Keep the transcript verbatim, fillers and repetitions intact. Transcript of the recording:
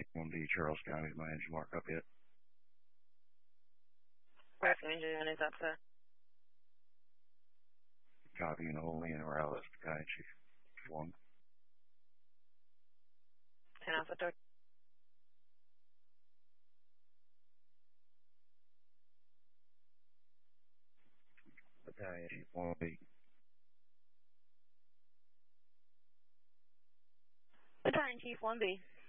Chief one B, Charles County, my engine mark up yet. American Engine Unit up, sir. Copy and only in Morales, County Chief one. ten Alpha thirty. Battalion Chief one B. Battalion Chief one B.